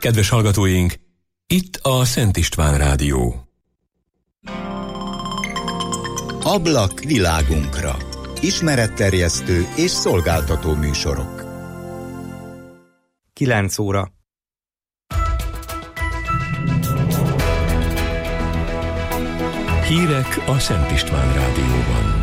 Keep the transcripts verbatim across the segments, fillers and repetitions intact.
Kedves hallgatóink, itt a Szent István Rádió. Ablak világunkra. Ismeretterjesztő és szolgáltató műsorok. kilenc óra. Hírek a Szent István Rádióban.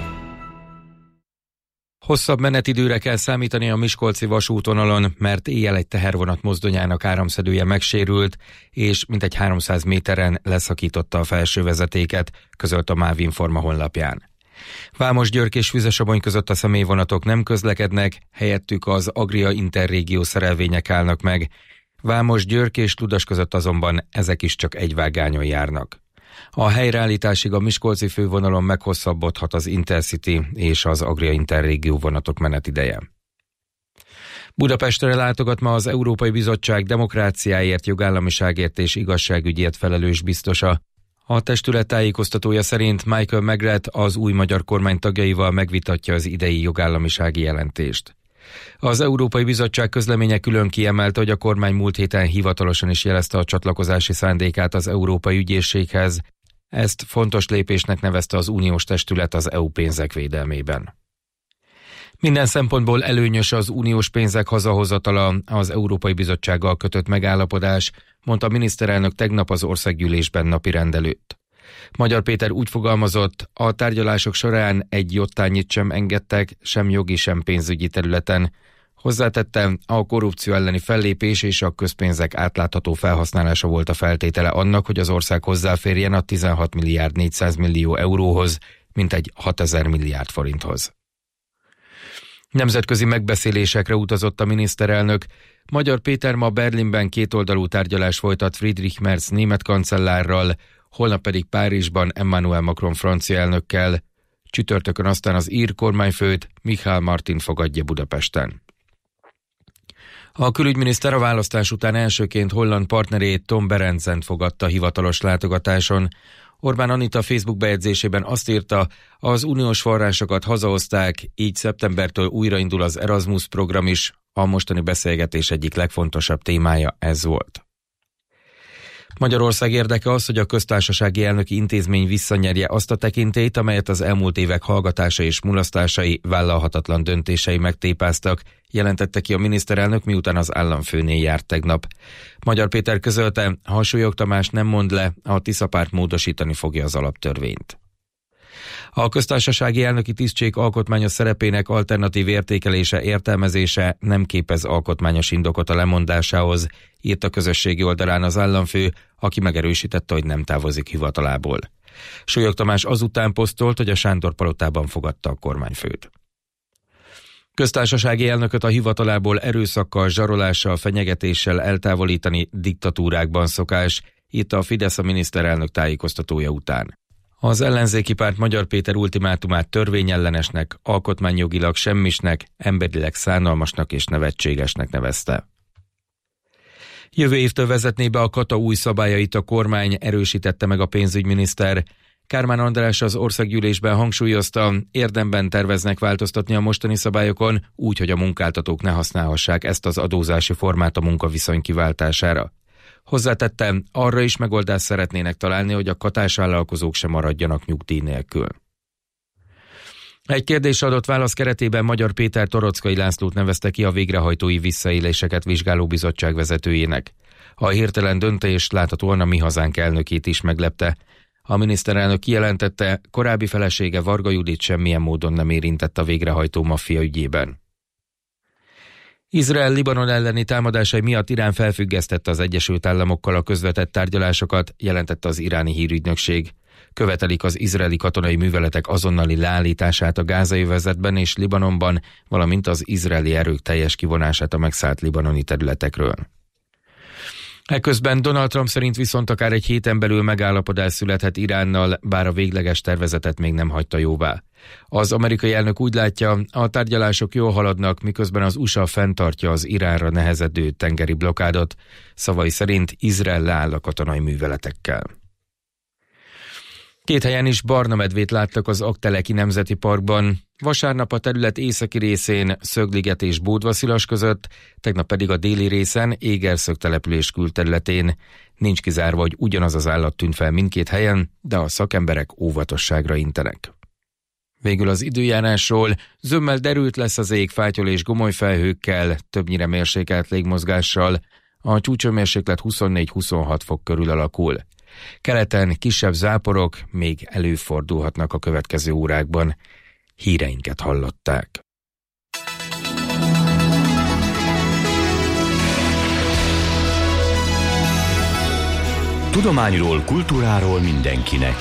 Hosszabb menetidőre kell számítani a miskolci vasútvonalon, mert éjjel egy tehervonat mozdonyának áramszedője megsérült, és mintegy háromszáz méteren leszakította a felső vezetéket, közölt a MÁV Informa honlapján. Vámosgyörgy és Füzesabony között a személyvonatok nem közlekednek, helyettük az Agria Interrégió szerelvények állnak meg. Vámosgyörgy és Ludas között azonban ezek is csak egy vágányon járnak. A helyreállításig a miskolci fővonalon meghosszabbodhat az Intercity és az Agria Interrégió vonatok menetideje. Budapestre látogat ma az Európai Bizottság demokráciáért, jogállamiságért és igazságügyért felelős biztosa. A testület tájékoztatója szerint Michael Megret az új magyar kormány tagjaival megvitatja az idei jogállamisági jelentést. Az Európai Bizottság közleménye külön kiemelte, hogy a kormány múlt héten hivatalosan is jelezte a csatlakozási szándékát az Európai Ügyészséghez. Ezt fontos lépésnek nevezte az uniós testület az é u pénzek védelmében. Minden szempontból előnyös az uniós pénzek hazahozatala, az Európai Bizottsággal kötött megállapodás, mondta a miniszterelnök tegnap az országgyűlésben napirend előtt. Magyar Péter úgy fogalmazott, a tárgyalások során egy jottányit sem engedtek, sem jogi, sem pénzügyi területen. Hozzátette, a korrupció elleni fellépés és a közpénzek átlátható felhasználása volt a feltétele annak, hogy az ország hozzáférjen a tizenhat milliárd négyszáz millió euróhoz, mintegy hatezer milliárd forinthoz. Nemzetközi megbeszélésekre utazott a miniszterelnök. Magyar Péter ma Berlinben kétoldalú tárgyalás folytat Friedrich Merz német kancellárral, holnap pedig Párizsban Emmanuel Macron francia elnökkel. Csütörtökön aztán az ír kormányfőt, Michel Martin fogadja Budapesten. A külügyminiszter a választás után elsőként holland partnerét, Tom Berendsent fogadta hivatalos látogatáson. Orbán Anita Facebook bejegyzésében azt írta, az uniós forrásokat hazahozták, így szeptembertől újraindul az Erasmus program is, a mostani beszélgetés egyik legfontosabb témája ez volt. Magyarország érdeke az, hogy a köztársasági elnöki intézmény visszanyerje azt a tekintélyt, amelyet az elmúlt évek hallgatása és mulasztásai, vállalhatatlan döntései megtépáztak, jelentette ki a miniszterelnök, miután az államfőnél járt tegnap. Magyar Péter közölte, ha Súlyog Tamás nem mond le, a Tisza párt módosítani fogja az alaptörvényt. A köztársasági elnöki tisztség alkotmányos szerepének alternatív értékelése, értelmezése nem képez alkotmányos indokot a lemondásához, írt a közösségi oldalán az államfő, aki megerősítette, hogy nem távozik hivatalából. Súlyog Tamás azután posztolt, hogy a Sándor-palotában fogadta a kormányfőt. Köztársasági elnököt a hivatalából erőszakkal, zsarolással, fenyegetéssel eltávolítani diktatúrákban szokás, írt a Fidesz a miniszterelnök tájékoztatója után. Az ellenzéki párt Magyar Péter ultimátumát törvényellenesnek, alkotmányjogilag semmisnek, emberileg szánalmasnak és nevetségesnek nevezte. Jövő évtől vezetné be a kata új szabályait a kormány, erősítette meg a pénzügyminiszter. Kármán András az országgyűlésben hangsúlyozta, érdemben terveznek változtatni a mostani szabályokon, úgy, hogy a munkáltatók ne használhassák ezt az adózási formát a munkaviszony kiváltására. Hozzátette, arra is megoldást szeretnének találni, hogy a katás vállalkozók sem maradjanak nyugdíj nélkül. Egy kérdésre adott válasz keretében Magyar Péter Torockai Lászlót nevezte ki a végrehajtói visszaéléseket vizsgáló bizottság vezetőjének. A hirtelen döntés láthatóan a Mi Hazánk elnökét is meglepte. A miniszterelnök kijelentette, korábbi felesége Varga Judit semmilyen módon nem érintett a végrehajtó maffia ügyében. Izrael Libanon elleni támadásai miatt Irán felfüggesztette az Egyesült Államokkal a közvetett tárgyalásokat, jelentette az iráni hírügynökség. Követelik az izraeli katonai műveletek azonnali leállítását a gázai övezetben és Libanonban, valamint az izraeli erők teljes kivonását a megszállt libanoni területekről. Ekközben Donald Trump szerint viszont akár egy héten belül megállapodás születhet Iránnal, bár a végleges tervezetet még nem hagyta jóvá. Az amerikai elnök úgy látja, a tárgyalások jól haladnak, miközben az u es á fenntartja az Iránra nehezedő tengeri blokádot, szavai szerint Izrael leáll a katonai műveletekkel. Két helyen is barna medvét láttak az Aggteleki Nemzeti Parkban. Vasárnap a terület északi részén Szögliget és Bódvaszilas között, tegnap pedig a déli részen Égerszög település külterületén. Nincs kizárva, hogy ugyanaz az állat tűnt fel mindkét helyen, de a szakemberek óvatosságra intenek. Végül az időjárásról: zömmel derült lesz az ég fátyol és gomoly felhőkkel, többnyire mérsékelt légmozgással, a csúcshőmérséklet huszonnégy-huszonhat fok körül alakul. Keleten kisebb záporok még előfordulhatnak a következő órákban. Híreinket hallották. Tudományról, kultúráról mindenkinek.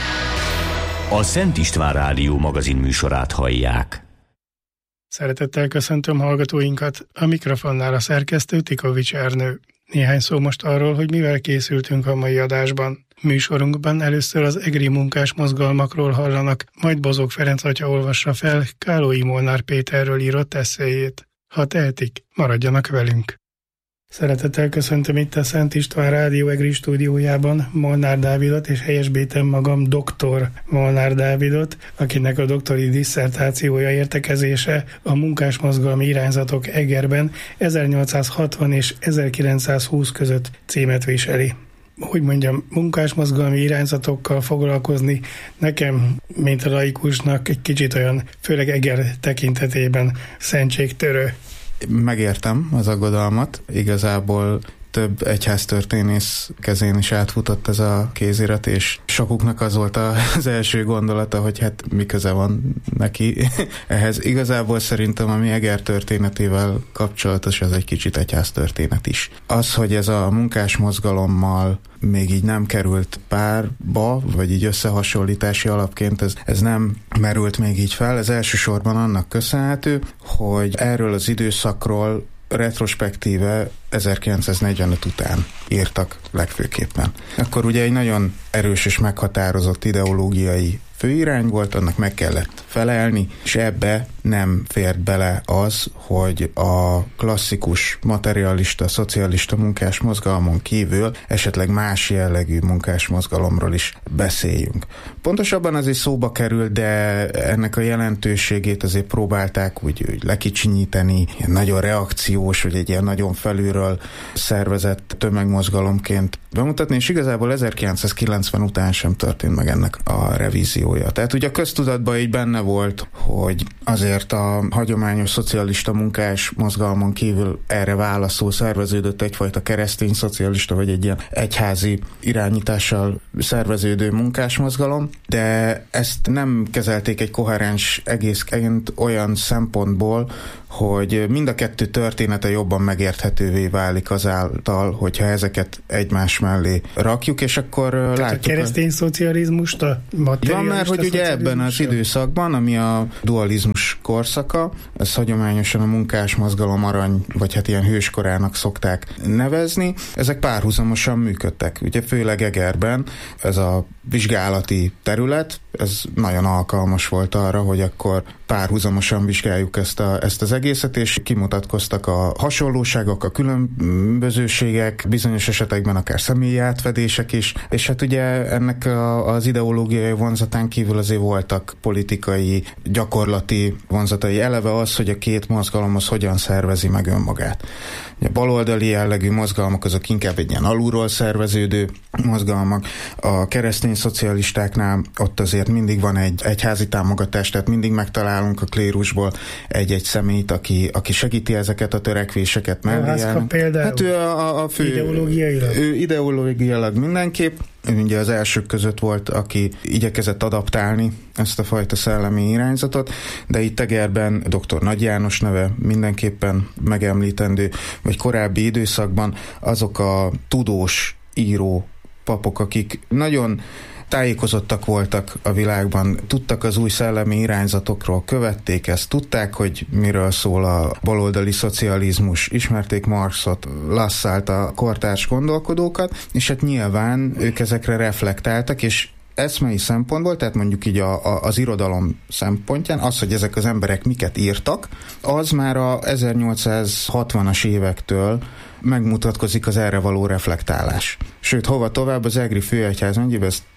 A Szent István Rádió magazin műsorát hallják. Szeretettel köszöntöm hallgatóinkat, a mikrofonnál a szerkesztő Tikovics Ernő. Néhány szó most arról, hogy mivel készültünk a mai adásban. Műsorunkban először az egri munkás mozgalmakról hallanak, majd Bozók Ferenc atya olvassa fel Kálói Molnár Péterről írott esszéjét. Ha tehetik, maradjanak velünk! Szeretettel köszöntöm itt a Szent István Rádió egri stúdiójában Molnár Dávidot, és helyesbítem magam doktor Molnár Dávidot, akinek a doktori disszertációja értekezése a munkásmozgalmi irányzatok Egerben ezernyolcszázhatvan és ezerkilencszázhúsz között címet viseli. Hogy mondjam, munkásmozgalmi irányzatokkal foglalkozni nekem, mint a laikusnak egy kicsit olyan, főleg Eger tekintetében szentségtörő. Megértem az aggodalmat, igazából több egyháztörténész kezén is átfutott ez a kézirat, és sokuknak az volt az első gondolata, hogy hát mi köze van neki ehhez. Igazából szerintem a mi Eger történetével kapcsolatos, az egy kicsit egyháztörténet is. Az, hogy ez a munkásmozgalommal még így nem került párba, vagy így összehasonlítási alapként, ez, ez nem merült még így fel. Ez elsősorban annak köszönhető, hogy erről az időszakról retrospektíve ezerkilencszáznegyvenöt után írtak legfőképpen. Akkor ugye egy nagyon erős és meghatározott ideológiai főirány volt, annak meg kellett felelni, és ebbe nem fért bele az, hogy a klasszikus materialista, szocialista munkásmozgalmon kívül esetleg más jellegű munkásmozgalomról is beszéljünk. Pontosabban azért szóba került, de ennek a jelentőségét azért próbálták úgy, úgy lekicsinyíteni, ilyen nagyon reakciós, vagy egy ilyen nagyon felülről szervezett tömegmozgalomként bemutatni, és igazából ezerkilencszázkilencven után sem történt meg ennek a revíziója. Tehát ugye a köztudatban így benne volt, hogy azért a hagyományos szocialista munkás mozgalmon kívül erre válaszul szerveződött egyfajta keresztény szocialista, vagy egy ilyen egyházi irányítással szerveződő munkásmozgalom, de ezt nem kezelték egy koherens egészként olyan szempontból, hogy mind a kettő története jobban megérthetővé válik azáltal, hogyha ezeket egymás mellé rakjuk, és akkor tehát látjuk... a keresztény szocializmust, a materialista van, mert hogy ugye ebben az időszakban, ami a dualizmus korszaka, ez hagyományosan a munkásmozgalom arany, vagy hát ilyen hőskorának szokták nevezni, ezek párhuzamosan működtek. Ugye főleg Egerben ez a vizsgálati terület, ez nagyon alkalmas volt arra, hogy akkor párhuzamosan vizsgáljuk ezt, a, ezt az egészet, és kimutatkoztak a hasonlóságok, a különbözőségek, bizonyos esetekben akár személyi átfedések is, és hát ugye ennek a, az ideológiai vonzatán kívül azért voltak politikai, gyakorlati vonzatai. Eleve az, hogy a két mozgalom az hogyan szervezi meg önmagát. A baloldali jellegű mozgalmak azok inkább egy ilyen alulról szerveződő mozgalmak. A keresztény szocialistáknál ott azért mindig van egy egyházi támogatás, tehát mindig megtalálunk a klérusból egy-egy személyt, aki, aki segíti ezeket a törekvéseket mellé. Hát ő a, a fő ideológiailag. Ő ideológiailag mindenképp. Ő ugye az elsők között volt, aki igyekezett adaptálni ezt a fajta szellemi irányzatot, de itt Egerben doktor Nagy János neve mindenképpen megemlítendő, vagy korábbi időszakban azok a tudós író papok, akik nagyon tájékozottak voltak a világban, tudtak az új szellemi irányzatokról, követték ezt, tudták, hogy miről szól a baloldali szocializmus, ismerték Marxot, Lassallt, a kortárs gondolkodókat, és hát nyilván ők ezekre reflektáltak, és eszmei szempontból, tehát mondjuk így a, a, az irodalom szempontján, az, hogy ezek az emberek miket írtak, az már a ezernyolcszázhatvanas évektől megmutatkozik az erre való reflektálás. Sőt, hova tovább, az egri főegyházmegyében ezt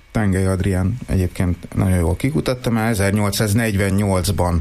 Tengely Adrián egyébként nagyon jól kikutatta, már ezernyolcszáznegyvennyolcban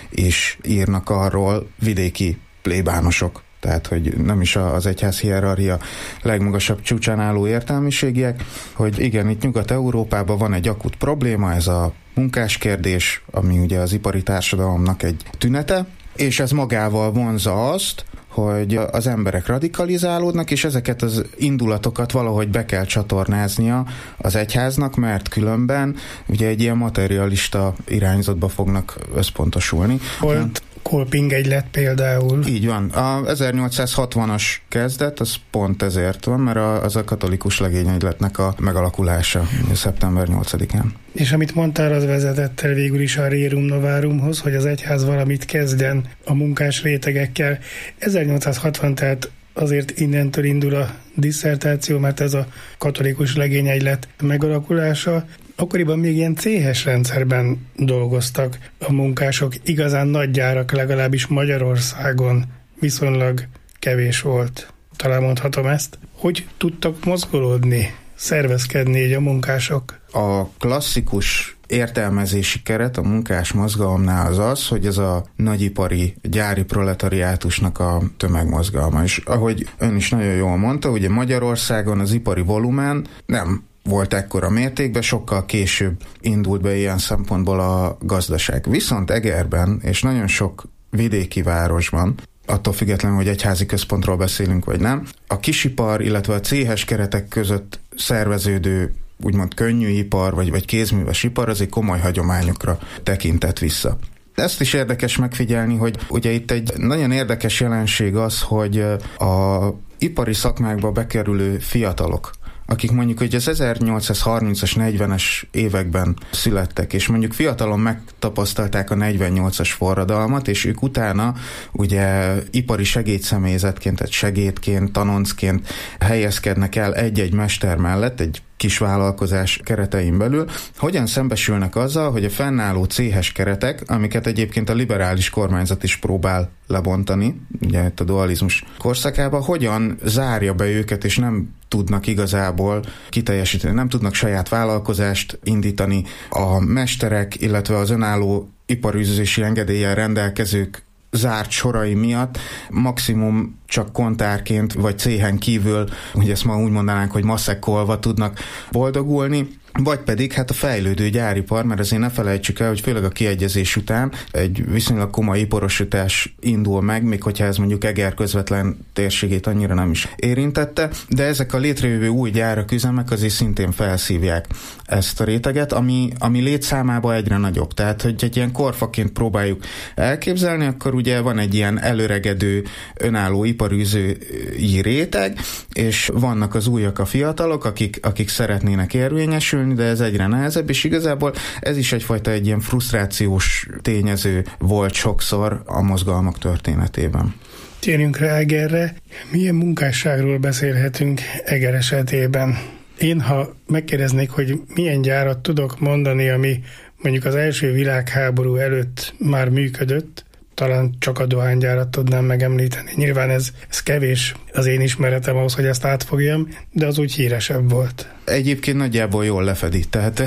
is írnak arról vidéki plébánosok, tehát hogy nem is az egyház hierarchia legmagasabb csúcsán álló értelmiségiek, hogy igen, itt Nyugat-Európában van egy akut probléma, ez a munkáskérdés, ami ugye az ipari társadalomnak egy tünete, és ez magával vonzza azt, hogy az emberek radikalizálódnak, és ezeket az indulatokat valahogy be kell csatornáznia az egyháznak, mert különben ugye egy ilyen materialista irányzatba fognak összpontosulni. Volt Kolpingegylet például. Így van. A ezernyolcszázhatvanas kezdet, az pont ezért van, mert az a katolikus legényegyletnek a megalakulása szeptember nyolcadikán. És amit mondtál, az vezetett el végül is a Rerum Novárumhoz, hogy az egyház valamit kezdjen a munkás rétegekkel. ezernyolcszázhatvan, tehát azért innentől indul a disszertáció, mert ez a katolikus legényegylet megalakulása. Akkoriban még ilyen céhes rendszerben dolgoztak a munkások, igazán nagy gyárak, legalábbis Magyarországon viszonylag kevés volt. Talán mondhatom ezt. Hogy tudtak mozgolódni, szervezkedni így a munkások? A klasszikus értelmezési keret a munkás mozgalomnál az az, hogy ez a nagyipari, gyári proletariátusnak a tömegmozgalma. És ahogy ön is nagyon jól mondta, ugye Magyarországon az ipari volumen nem volt ekkora mértékben, sokkal később indult be ilyen szempontból a gazdaság. Viszont Egerben és nagyon sok vidéki városban, attól függetlenül, hogy egyházi központról beszélünk vagy nem, a kisipar, illetve a céhes keretek között szerveződő úgymond könnyű ipar, vagy, vagy kézműves ipar, az egy komoly hagyományokra tekintett vissza. Ezt is érdekes megfigyelni, hogy ugye itt egy nagyon érdekes jelenség az, hogy a ipari szakmákba bekerülő fiatalok, akik mondjuk hogy az ezernyolcszázharmincas, negyvenes években születtek, és mondjuk fiatalon megtapasztalták a negyvennyolcas forradalmat, és ők utána ugye ipari segédszemélyzetként, tehát segédként, tanoncként helyezkednek el egy-egy mester mellett, egy kis vállalkozás keretein belül, hogyan szembesülnek azzal, hogy a fennálló céhes keretek, amiket egyébként a liberális kormányzat is próbál lebontani, ugye itt a dualizmus korszakában, hogyan zárja be őket, és nem tudnak igazából kiteljesíteni, nem tudnak saját vállalkozást indítani. A mesterek, illetve az önálló iparűzési engedéllyel rendelkezők zárt sorai miatt maximum csak kontárként vagy céhen kívül, hogy ezt ma úgy mondanánk, hogy maszekkolva tudnak boldogulni, vagy pedig hát a fejlődő gyáripar, mert azért ne felejtsük el, hogy főleg a kiegyezés után egy viszonylag komoly iparosítás indul meg, még hogyha ez mondjuk Eger közvetlen térségét annyira nem is érintette, de ezek a létrejövő új gyárak, üzemek azért szintén felszívják ezt a réteget, ami, ami létszámában egyre nagyobb. Tehát, hogy egy ilyen korfaként próbáljuk elképzelni, akkor ugye van egy ilyen előregedő, önálló iparűzői réteg, és vannak az újak, a fiatalok, akik, akik szeretnének érvényesülni, de ez egyre nehezebb, és igazából ez is egyfajta egy ilyen frusztrációs tényező volt sokszor a mozgalmak történetében. Térjünk rá Egerre. Milyen munkásságról beszélhetünk Eger esetében? Én, ha megkérdeznék, hogy milyen gyárat tudok mondani, ami mondjuk az első világháború előtt már működött, talán csak a dohánygyárat tudnám megemlíteni. Nyilván ez, ez kevés az én ismeretem ahhoz, hogy ezt átfogjam, de az úgy híresebb volt. Egyébként nagyjából jól lefedi, tehát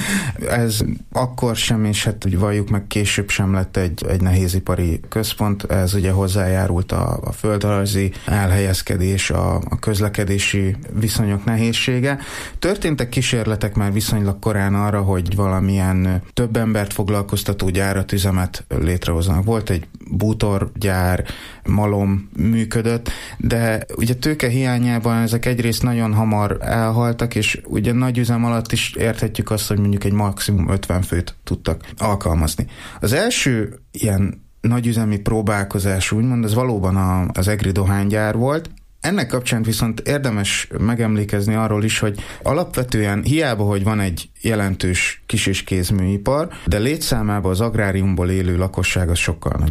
ez akkor sem, és hát úgy valljuk meg, később sem lett egy, egy nehézipari központ, ez ugye hozzájárult a, a földrajzi elhelyezkedés, a, a közlekedési viszonyok nehézsége. Történtek kísérletek már viszonylag korán arra, hogy valamilyen több embert foglalkoztató gyárat, üzemet létrehoznak. Volt egy bútorgyár, malom működött, de ugye tőke hiányában ezek egyrészt nagyon hamar elhaltak, és ugye nagy üzem alatt is érthetjük azt, hogy mondjuk egy maximum ötven főt tudtak alkalmazni. Az első ilyen nagyüzemi próbálkozás, úgymond, ez valóban a, az egri dohánygyár volt. Ennek kapcsán viszont érdemes megemlékezni arról is, hogy alapvetően hiába, hogy van egy jelentős kis- és kézműipar, de létszámában az agráriumból élő lakosság az sokkal nagyobb.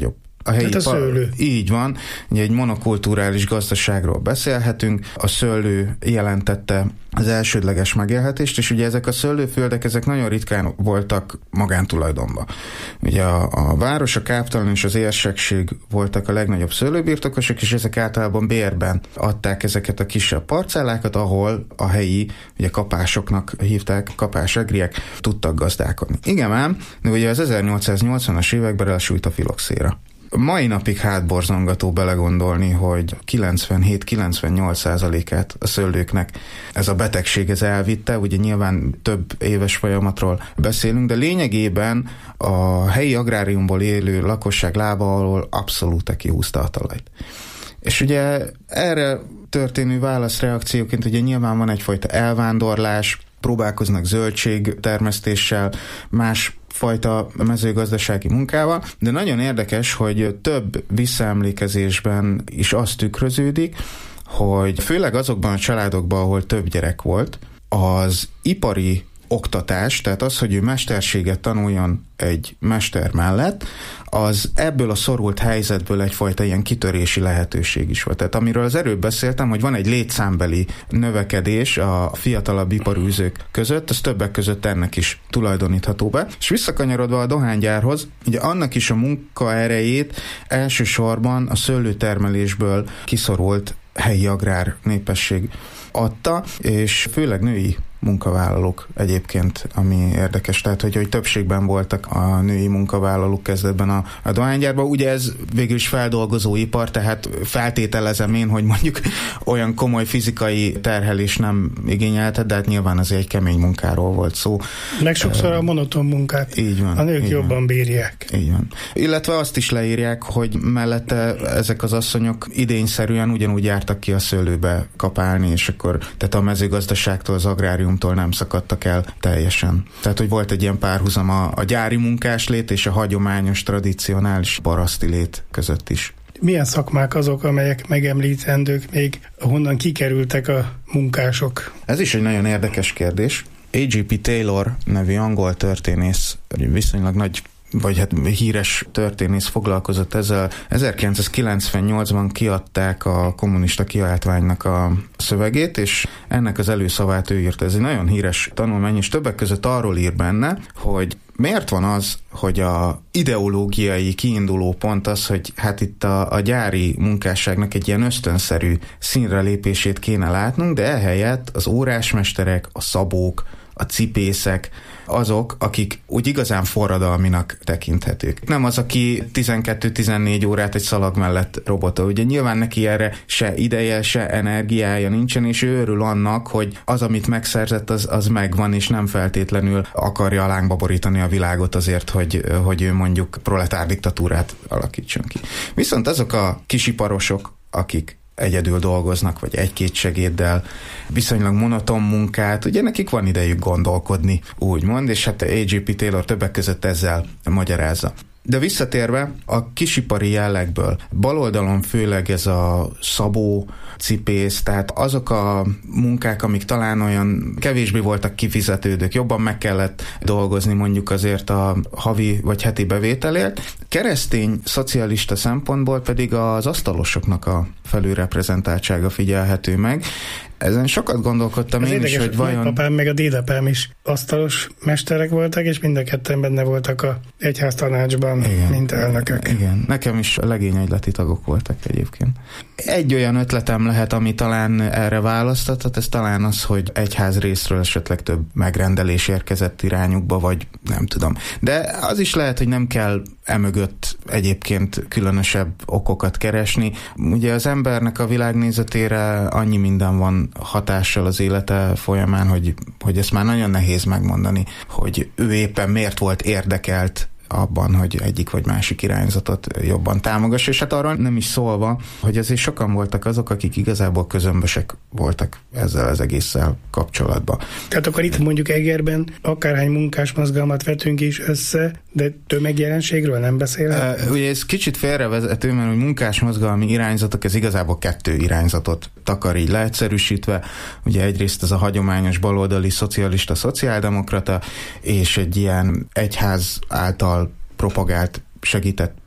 A helyi Tehát a szőlő. Pa- így van, ugye egy monokulturális gazdaságról beszélhetünk, a szőlő jelentette az elsődleges megélhetést, és ugye ezek a szőlőföldek, ezek nagyon ritkán voltak magántulajdonban. Ugye a, a város, a káptalan és az érsekség voltak a legnagyobb szőlőbirtokosok, és ezek általában bérben adták ezeket a kisebb parcellákat, ahol a helyi, ugye kapásoknak hívták, kapásegriek, tudtak gazdálkodni. Igen ám, de ugye az ezernyolcszáznyolcvanas években elsújt a filoxéra. Mai napig hátborzongató belegondolni, hogy kilencvenhét-kilencvennyolc százalékát a szőlőknek ez a betegség ez elvitte, ugye nyilván több éves folyamatról beszélünk, de lényegében a helyi agráriumból élő lakosság lába alól abszolút kihúzta a talajt. És ugye erre történő válaszreakcióként ugye nyilván van egyfajta elvándorlás, próbálkoznak zöldségtermesztéssel, más fajta mezőgazdasági munkával, de nagyon érdekes, hogy több visszaemlékezésben is az tükröződik, hogy főleg azokban a családokban, ahol több gyerek volt, az ipari oktatás, tehát az, hogy ő mesterséget tanuljon egy mester mellett, az ebből a szorult helyzetből egyfajta ilyen kitörési lehetőség is volt. Tehát amiről az előbb beszéltem, hogy van egy létszámbeli növekedés a fiatalabb iparűzők között, az többek között ennek is tulajdonítható be. És visszakanyarodva a dohánygyárhoz, ugye annak is a munkaerejét elsősorban a szőlőtermelésből kiszorult helyi agrár népesség adta, és főleg női munkavállalók egyébként, ami érdekes, tehát hogy, hogy többségben voltak a női munkavállalók kezdetben a, a dohánygyárban. Ugye ez végül is feldolgozóipar, tehát feltételezem én, hogy mondjuk olyan komoly fizikai terhelés nem igényelte, de hát nyilván azért egy kemény munkáról volt szó. Meg sokszor a monoton munkát így van, a nők jobban van. bírják. Így van. Illetve azt is leírják, hogy mellette ezek az asszonyok idényszerűen ugyanúgy jártak ki a szőlőbe kapálni, és akkor tehát a mezőgazdaságtól, az agrárium nem szakadtak el teljesen. Tehát, hogy volt egy ilyen párhuzam a, a gyári munkáslét és a hagyományos, tradicionális paraszti lét között is. Milyen szakmák azok, amelyek megemlítendők még, ahonnan kikerültek a munkások? Ez is egy nagyon érdekes kérdés. á gé pé Taylor nevű angol történész, viszonylag nagy vagy hát híres történész foglalkozott ezzel. ezerkilencszázkilencvennyolcban kiadták a kommunista kiáltványnak a szövegét, és ennek az előszavát ő írta. Ez egy nagyon híres tanulmány, és többek között arról ír benne, hogy miért van az, hogy a ideológiai kiinduló pont az, hogy hát itt a, a gyári munkásságnak egy ilyen ösztönszerű színre lépését kéne látnunk, de ehelyett az órásmesterek, a szabók, a cipészek, azok, akik úgy igazán forradalminak tekinthetők. Nem az, aki tizenkettő-tizennégy órát egy szalag mellett robotol. Ugye nyilván neki erre se ideje, se energiája nincsen, és ő örül annak, hogy az, amit megszerzett, az, az megvan, és nem feltétlenül akarja lángba borítani a világot azért, hogy, hogy ő mondjuk proletár diktatúrát alakítson ki. Viszont azok a kisiparosok, akik egyedül dolgoznak, vagy egy-két segéddel, viszonylag monoton munkát, ugye nekik van idejük gondolkodni, úgymond, és hát á gé pé Taylor többek között ezzel magyarázza. De visszatérve a kisipari jellegből, baloldalon főleg ez a szabó, cipész, tehát azok a munkák, amik talán olyan kevésbé voltak kifizetődők, jobban meg kellett dolgozni mondjuk azért a havi vagy heti bevételért. Keresztény szocialista szempontból pedig az asztalosoknak a felülreprezentáltsága figyelhető meg. Ezen sokat gondolkodtam ez én érdekes, is, hogy vajon... Nagypapám meg a dédapám is asztalos mesterek voltak, és mind a ketten benne voltak a egyháztanácsban, igen, mint elnökök. Igen, nekem is legényegyleti tagok voltak egyébként. Egy olyan ötletem lehet, ami talán erre választhatott, ez talán az, hogy egyház részről esetleg több megrendelés érkezett irányukba, vagy nem tudom. De az is lehet, hogy nem kell emögött egyébként különösebb okokat keresni. Ugye az embernek a világnézetére annyi minden van hatással az élete folyamán, hogy, hogy ezt már nagyon nehéz megmondani, hogy ő éppen miért volt érdekelt abban, hogy egyik vagy másik irányzatot jobban támogassa, és hát arról nem is szólva, hogy azért sokan voltak azok, akik igazából közömbösek voltak ezzel az egésszel kapcsolatban. Tehát akkor itt mondjuk Egerben akárhány munkásmozgalmat vetünk is össze, de tömegjelenségről nem beszélhet? Uh, ugye ez kicsit félrevezető, mert hogy munkásmozgalmi irányzatok, ez igazából kettő irányzatot takar így leegyszerűsítve. Ugye egyrészt ez a hagyományos baloldali szocialista szociáldemokrata, és egy ilyen egyház által propagált, segített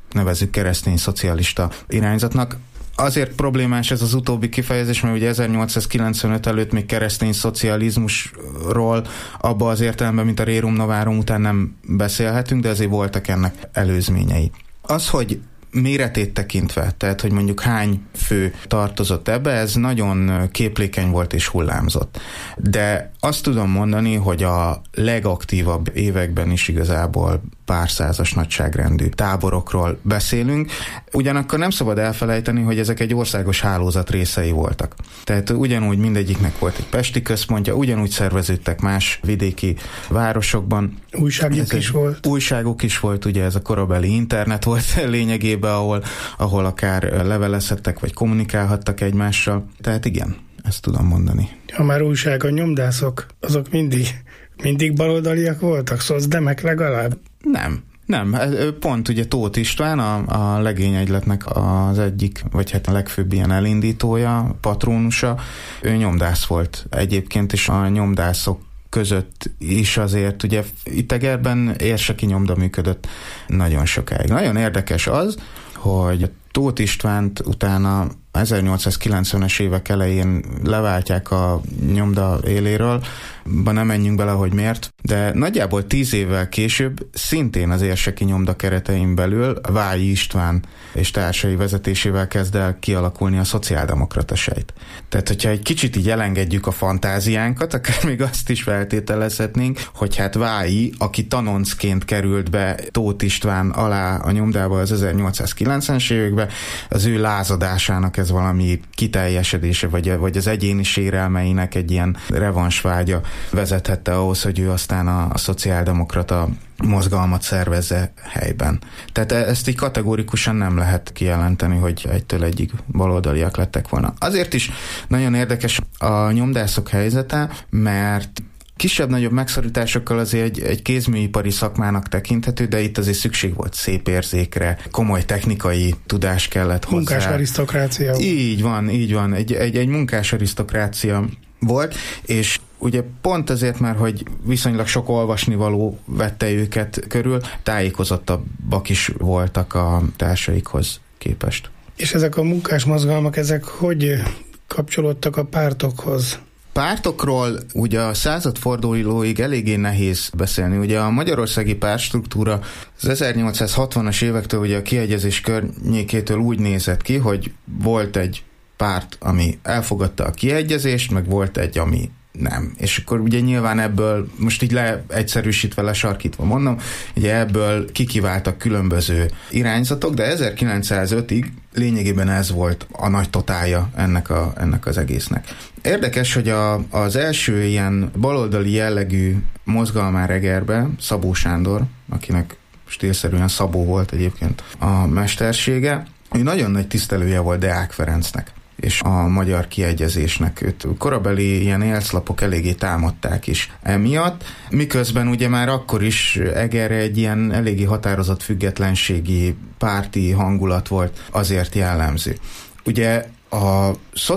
nevezzük keresztény szocialista irányzatnak. Azért problémás ez az utóbbi kifejezés, mert ugye ezernyolcszázkilencvenöt előtt még keresztény szocializmusról abba az értelemben, mint a Rerum Novarum után nem beszélhetünk, de azért voltak ennek előzményei. Az, hogy méretét tekintve, tehát hogy mondjuk hány fő tartozott ebbe, ez nagyon képlékeny volt és hullámzott. De azt tudom mondani, hogy a legaktívabb években is igazából pár százas nagyságrendű táborokról beszélünk. Ugyanakkor nem szabad elfelejteni, hogy ezek egy országos hálózat részei voltak. Tehát ugyanúgy mindegyiknek volt egy pesti központja, ugyanúgy szerveződtek más vidéki városokban. Újságok is volt. Újságok is volt, ugye ez a korabeli internet volt lényegében, ahol, ahol akár levelezhettek, vagy kommunikálhattak egymással. Tehát igen, ezt tudom mondani. Ha már újság, a nyomdászok, azok mindig, mindig baloldaliak voltak, szocdemek legalább? Nem. Nem, pont ugye Tóth István, a, a legényegyletnek az egyik, vagy hát a legfőbb ilyen elindítója, patrónusa, ő nyomdász volt egyébként, és a nyomdászok között is azért, ugye itt Egerben érseki nyomda működött nagyon sokáig. Nagyon érdekes az, hogy Tóth Istvánt utána ezernyolcszázkilencvenes évek elején leváltják a nyomda éléről, ba nem menjünk bele, hogy miért, de nagyjából tíz évvel később szintén az érseki nyomda keretein belül Vályi István és társai vezetésével kezd el kialakulni a szociáldemokrata sejt. Tehát, hogyha egy kicsit így elengedjük a fantáziánkat, akár még azt is feltételezhetnénk, hogy hát Vályi, aki tanoncként került be Tóth István alá a nyomdába az ezernyolcszázkilencvenes években, az ő lázadásának ez valami kiteljesedése, vagy, vagy az egyéni sérelmeinek egy ilyen revansvágya vezethette ahhoz, hogy ő aztán a, a szociáldemokrata mozgalmat szervezze helyben. Tehát ezt így kategórikusan nem lehet kijelenteni, hogy egytől egyig baloldaliak lettek volna. Azért is nagyon érdekes a nyomdászok helyzete, mert kisebb-nagyobb megszorításokkal azért egy, egy kézműipari szakmának tekinthető, de itt azért szükség volt szép érzékre, komoly technikai tudás kellett hozzá. Munkás arisztokrácia. Így van, így van. Egy, egy, egy munkás arisztokrácia volt, és ugye pont azért, mert hogy viszonylag sok olvasnivaló vette őket körül, tájékozottabbak is voltak a társaikhoz képest. És ezek a munkás mozgalmak, ezek hogy kapcsolódtak a pártokhoz? Pártokról ugye a századfordulóig eléggé nehéz beszélni. Ugye a magyarországi pártstruktúra az ezernyolcszázhatvanas évektől ugye a kiegyezés környékétől úgy nézett ki, hogy volt egy párt, ami elfogadta a kiegyezést, meg volt egy, ami nem. És akkor ugye nyilván ebből, most így leegyszerűsítve, lesarkítva mondom, ugye ebből kikiváltak különböző irányzatok, de ezerkilencszázötig lényegében ez volt a nagy totálja ennek, a, ennek az egésznek. Érdekes, hogy a, az első ilyen baloldali jellegű mozgalmár Egerbe Szabó Sándor, akinek stílszerűen Szabó volt egyébként a mestersége, ő nagyon nagy tisztelője volt Deák Ferencnek és a magyar kiegyezésnek. Őt korabeli ilyen élszlapok eléggé támadták is emiatt, miközben ugye már akkor is Egerre egy ilyen eléggé határozott függetlenségi párti hangulat volt azért jellemző. Ugye a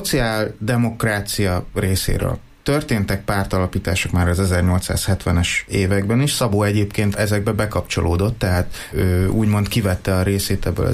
szociáldemokrácia részéről történtek pártalapítások már az ezernyolcszázhetvenes években is. Szabó egyébként ezekbe bekapcsolódott, tehát ő úgymond kivette a részét ebből az